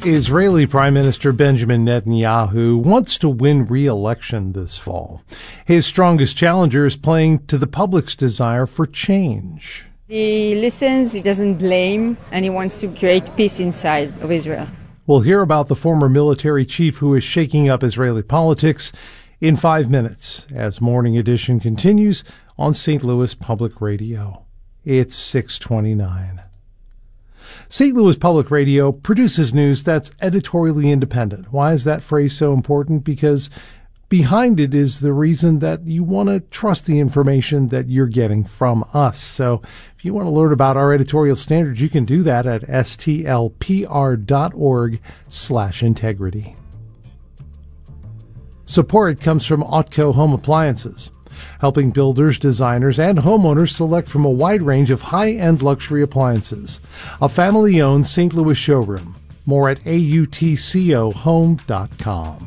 Israeli Prime Minister Benjamin Netanyahu wants to win re-election this fall. His strongest challenger is playing to the public's desire for change. He listens, he doesn't blame, and he wants to create peace inside of Israel. We'll hear about the former military chief who is shaking up Israeli politics in 5 minutes as Morning Edition continues on St. Louis Public Radio. It's 6:29. St. Louis Public Radio produces news that's editorially independent. Why is that phrase so important? Because behind it is the reason that you want to trust the information that you're getting from us. So if you want to learn about our editorial standards, you can do that at stlpr.org/integrity. Support comes from Otco Home Appliances, helping builders, designers, and homeowners select from a wide range of high-end luxury appliances. A family-owned St. Louis showroom. More at autcohome.com.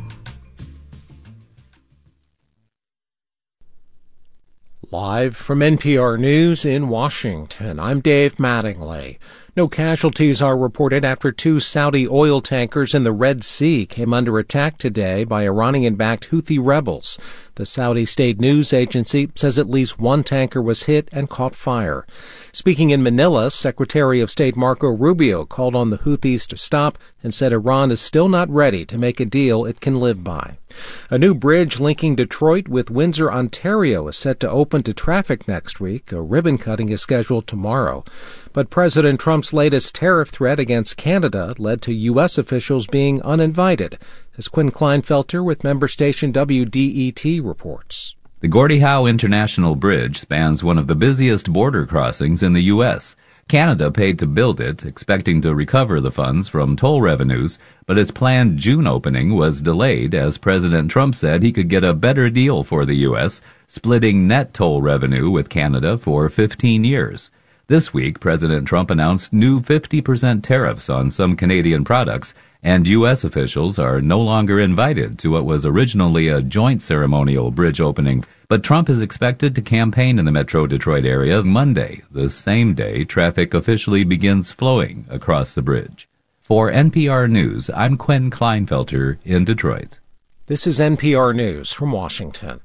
Live from NPR News in Washington, I'm Dave Mattingly. No casualties are reported after 2 Saudi oil tankers in the Red Sea came under attack today by Iranian-backed Houthi rebels. The Saudi state news agency says at least 1 tanker was hit and caught fire. Speaking in Manila, Secretary of State Marco Rubio called on the Houthis to stop and said Iran is still not ready to make a deal it can live by. A new bridge linking Detroit with Windsor, Ontario is set to open to traffic next week. A ribbon cutting is scheduled tomorrow. But President Trump's latest tariff threat against Canada led to U.S. officials being uninvited, as Quinn Kleinfelter with member station WDET reports. The Gordie Howe International Bridge spans one of the busiest border crossings in the U.S. Canada paid to build it, expecting to recover the funds from toll revenues, but its planned June opening was delayed as President Trump said he could get a better deal for the U.S., splitting net toll revenue with Canada for 15 years. This week, President Trump announced new 50% tariffs on some Canadian products, and U.S. officials are no longer invited to what was originally a joint ceremonial bridge opening. But Trump is expected to campaign in the Metro Detroit area Monday, the same day traffic officially begins flowing across the bridge. For NPR News, I'm Quinn Kleinfelter in Detroit. This is NPR News from Washington.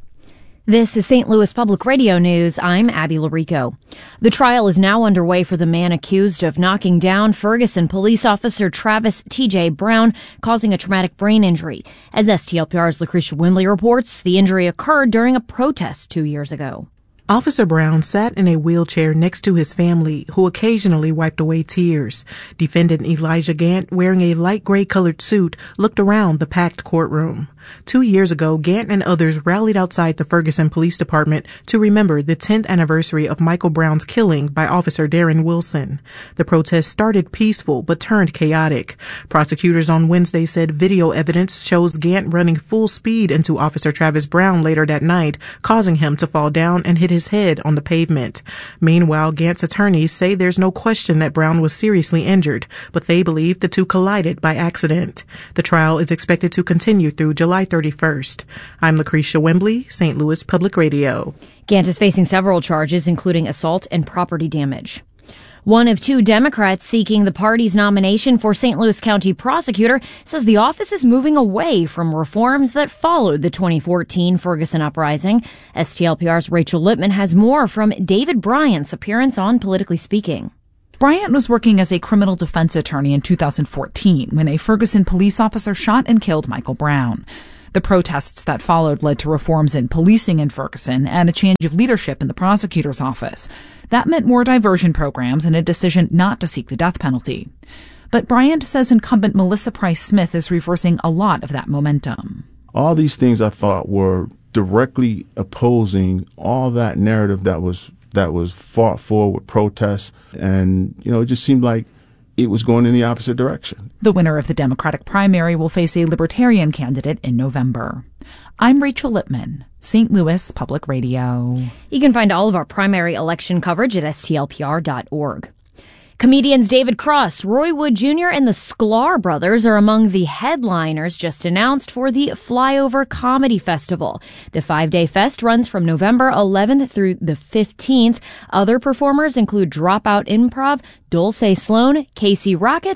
This is St. Louis Public Radio News. I'm Abby Larico. The trial is now underway for the man accused of knocking down Ferguson police officer Travis T.J. Brown, causing a traumatic brain injury. As STLPR's Lucretia Wembley reports, the injury occurred during a protest 2 years ago. Officer Brown sat in a wheelchair next to his family, who occasionally wiped away tears. Defendant Elijah Gant, wearing a light gray colored suit, looked around the packed courtroom. 2 years ago, Gant and others rallied outside the Ferguson Police Department to remember the 10th anniversary of Michael Brown's killing by Officer Darren Wilson. The protest started peaceful but turned chaotic. Prosecutors on Wednesday said video evidence shows Gant running full speed into Officer Travis Brown later that night, causing him to fall down and hit his head on the pavement. Meanwhile, Gant's attorneys say there's no question that Brown was seriously injured, but they believe the two collided by accident. The trial is expected to continue through July 31st. I'm Lucretia Wembley, St. Louis Public Radio. Gant is facing several charges, including assault and property damage. One of 2 Democrats seeking the party's nomination for St. Louis County prosecutor says the office is moving away from reforms that followed the 2014 Ferguson uprising. STLPR's Rachel Lippman has more from David Bryant's appearance on Politically Speaking. Bryant was working as a criminal defense attorney in 2014 when a Ferguson police officer shot and killed Michael Brown. The protests that followed led to reforms in policing in Ferguson and a change of leadership in the prosecutor's office. That meant more diversion programs and a decision not to seek the death penalty. But Bryant says incumbent Melissa Price Smith is reversing a lot of that momentum. All these things I thought were directly opposing all that narrative that was fought for with protests. And, it just seemed like it was going in the opposite direction. The winner of the Democratic primary will face a Libertarian candidate in November. I'm Rachel Lippman, St. Louis Public Radio. You can find all of our primary election coverage at stlpr.org. Comedians David Cross, Roy Wood Jr., and the Sklar Brothers are among the headliners just announced for the Flyover Comedy Festival. The 5-day fest runs from November 11th through the 15th. Other performers include Dropout Improv, Dulce Sloan, Casey Rocket,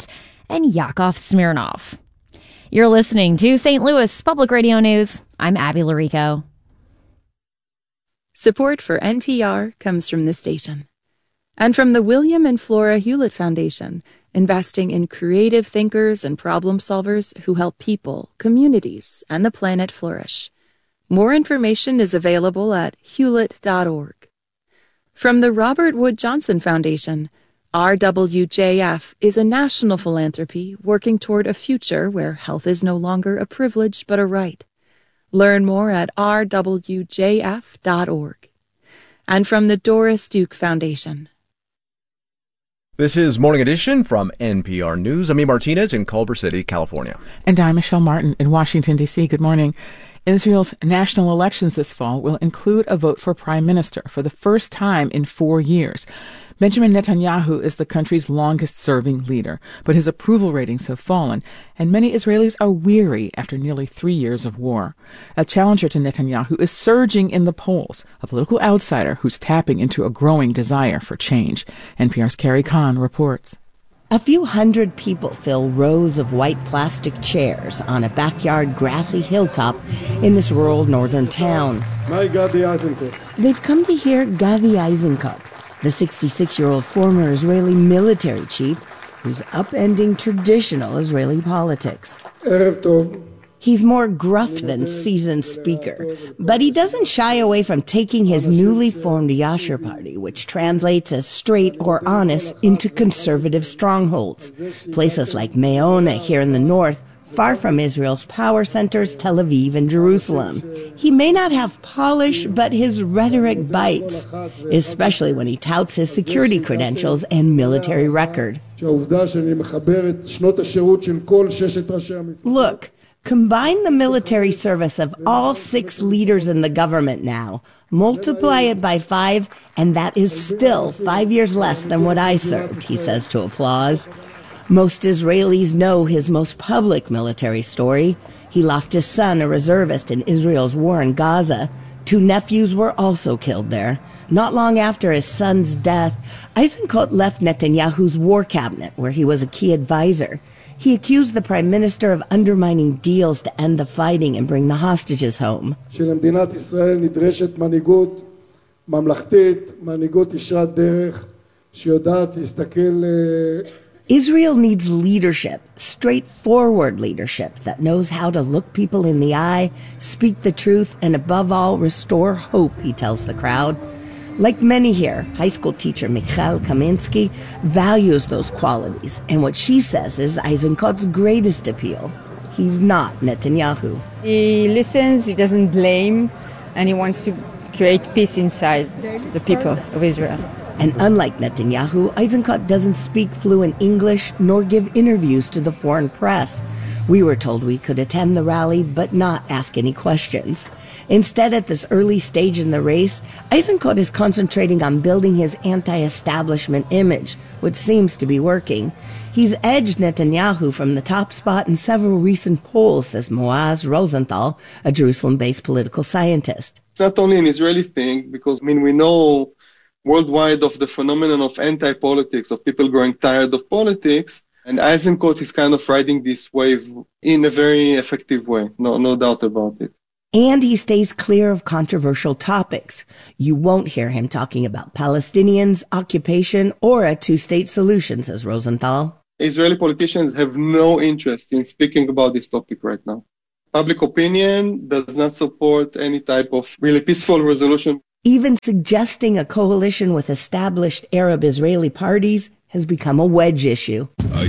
and Yakov Smirnov. You're listening to St. Louis Public Radio News. I'm Abby Larico. Support for NPR comes from this station and from the William and Flora Hewlett Foundation, investing in creative thinkers and problem solvers who help people, communities, and the planet flourish. More information is available at hewlett.org. From the Robert Wood Johnson Foundation, RWJF is a national philanthropy working toward a future where health is no longer a privilege but a right. Learn more at rwjf.org. And from the Doris Duke Foundation. This is Morning Edition from NPR News. I'm E. Martinez in Culver City, California. And I'm Michelle Martin in Washington, D.C. Good morning. Israel's national elections this fall will include a vote for prime minister for the first time in 4 years. Benjamin Netanyahu is the country's longest-serving leader, but his approval ratings have fallen, and many Israelis are weary after nearly 3 years of war. A challenger to Netanyahu is surging in the polls, a political outsider who's tapping into a growing desire for change. NPR's Carrie Kahn reports. A few hundred people fill rows of white plastic chairs on a backyard grassy hilltop in this rural northern town. They've come to hear Gadi Eisenkot, the 66-year-old former Israeli military chief who's upending traditional Israeli politics. He's more gruff than seasoned speaker, but he doesn't shy away from taking his newly formed Yashar party, which translates as straight or honest, into conservative strongholds. Places like Meona here in the north, far from Israel's power centers, Tel Aviv and Jerusalem. He may not have polish, but his rhetoric bites, especially when he touts his security credentials and military record. Look, combine the military service of all 6 leaders in the government now, multiply it by 5, and that is still 5 years less than what I served, he says to applause. Most Israelis know his most public military story. He lost his son, a reservist, in Israel's war in Gaza. 2 nephews were also killed there. Not long after his son's death, Eisenkot left Netanyahu's war cabinet, where he was a key advisor. He accused the prime minister of undermining deals to end the fighting and bring the hostages home. Israel needs leadership, straightforward leadership that knows how to look people in the eye, speak the truth, and above all, restore hope, he tells the crowd. Like many here, high school teacher Michal Kaminsky values those qualities, and what she says is Eisenkot's greatest appeal. He's not Netanyahu. He listens, he doesn't blame, and he wants to create peace inside the people of Israel. And unlike Netanyahu, Eisenkot doesn't speak fluent English nor give interviews to the foreign press. We were told we could attend the rally but not ask any questions. Instead, at this early stage in the race, Eisenkot is concentrating on building his anti-establishment image, which seems to be working. He's edged Netanyahu from the top spot in several recent polls, says Moaz Rosenthal, a Jerusalem-based political scientist. It's not only an Israeli thing, because, we know worldwide of the phenomenon of anti-politics, of people growing tired of politics, and Eisenkot is kind of riding this wave in a very effective way, no doubt about it. And he stays clear of controversial topics. You won't hear him talking about Palestinians, occupation, or a 2-state solution, says Rosenthal. Israeli politicians have no interest in speaking about this topic right now. Public opinion does not support any type of really peaceful resolution. Even suggesting a coalition with established Arab-Israeli parties has become a wedge issue.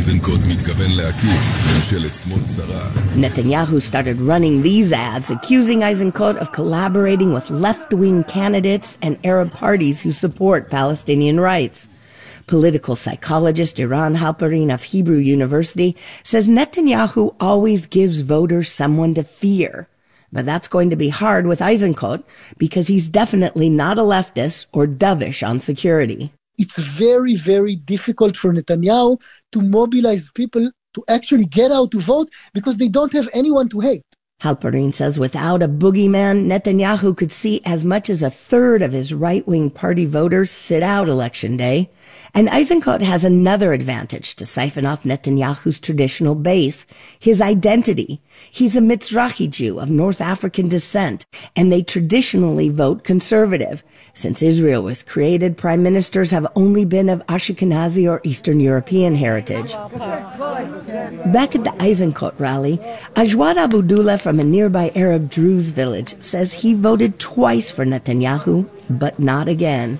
Netanyahu started running these ads, accusing Eisenkot of collaborating with left-wing candidates and Arab parties who support Palestinian rights. Political psychologist Iran Halperin of Hebrew University says Netanyahu always gives voters someone to fear. But that's going to be hard with Eisenkot because he's definitely not a leftist or dovish on security. It's very, very difficult for Netanyahu to mobilize people to actually get out to vote because they don't have anyone to hate. Halperin says without a boogeyman, Netanyahu could see as much as a third of his right-wing party voters sit out Election Day. And Eisenkot has another advantage to siphon off Netanyahu's traditional base, his identity. He's a Mizrahi Jew of North African descent, and they traditionally vote conservative. Since Israel was created, prime ministers have only been of Ashkenazi or Eastern European heritage. Back at the Eisenkot rally, Ajwad Abdullah from a nearby Arab Druze village says he voted twice for Netanyahu, but not again.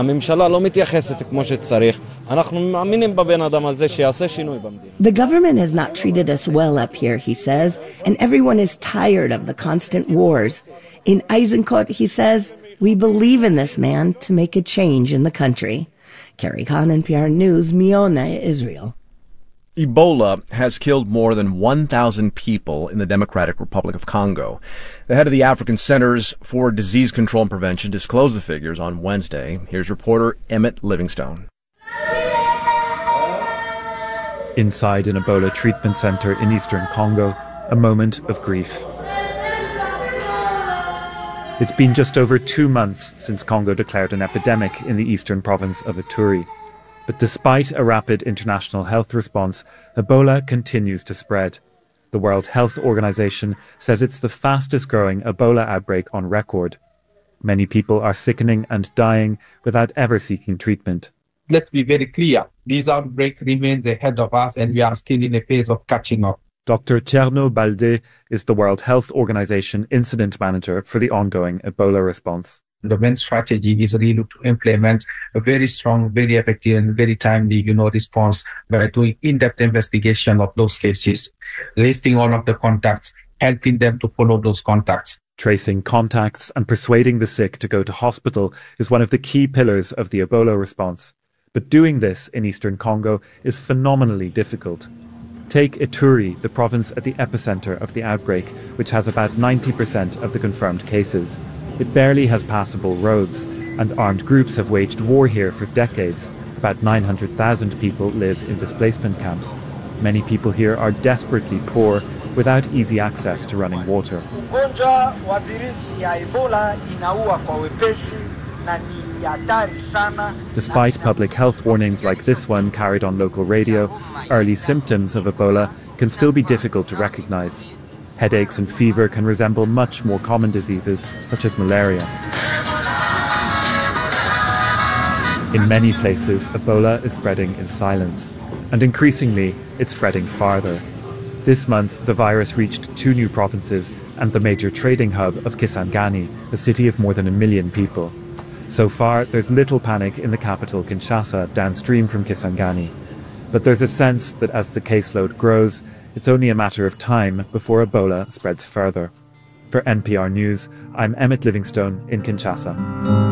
The government has not treated us well up here, he says, and everyone is tired of the constant wars. In Eisenkot, he says, we believe in this man to make a change in the country. Carrie Khan, NPR News, Miona, Israel. Ebola has killed more than 1,000 people in the Democratic Republic of Congo. The head of the African Centers for Disease Control and Prevention disclosed the figures on Wednesday. Here's reporter Emmett Livingstone. Inside an Ebola treatment center in eastern Congo, a moment of grief. It's been just over 2 months since Congo declared an epidemic in the eastern province of Ituri. But despite a rapid international health response, Ebola continues to spread. The World Health Organization says it's the fastest growing Ebola outbreak on record. Many people are sickening and dying without ever seeking treatment. Let's be very clear. This outbreak remains ahead of us and we are still in a phase of catching up. Dr. Tierno Balde is the World Health Organization Incident Manager for the ongoing Ebola response. The main strategy is really to implement a very strong, very effective and very timely, response by doing in-depth investigation of those cases, listing all of the contacts, helping them to follow those contacts. Tracing contacts and persuading the sick to go to hospital is one of the key pillars of the Ebola response. But doing this in eastern Congo is phenomenally difficult. Take Ituri, the province at the epicenter of the outbreak, which has about 90% of the confirmed cases. It barely has passable roads, and armed groups have waged war here for decades. About 900,000 people live in displacement camps. Many people here are desperately poor, without easy access to running water. Despite public health warnings like this one carried on local radio, early symptoms of Ebola can still be difficult to recognize. Headaches and fever can resemble much more common diseases, such as malaria. In many places, Ebola is spreading in silence, and increasingly, it's spreading farther. This month, the virus reached 2 new provinces and the major trading hub of Kisangani, a city of more than 1 million people. So far, there's little panic in the capital, Kinshasa, downstream from Kisangani. But there's a sense that as the caseload grows, it's only a matter of time before Ebola spreads further. For NPR News, I'm Emmett Livingstone in Kinshasa.